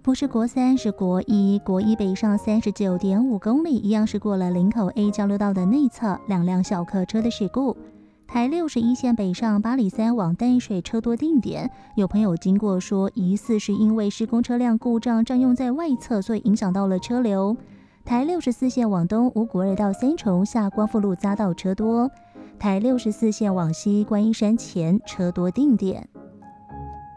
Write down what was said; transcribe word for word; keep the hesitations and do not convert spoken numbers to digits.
不是国三，是国一。国一北上三十九点五公里，一样是过了林口 A 交流道的内侧，两辆小客车的事故。台六十一线北上八里三往淡水车多定点，有朋友经过说，疑似是因为施工车辆故障占用在外侧，所以影响到了车流。台六十四线往东五股二到三重下光复路匝道车多，台六十四线往西观音山前车多定点。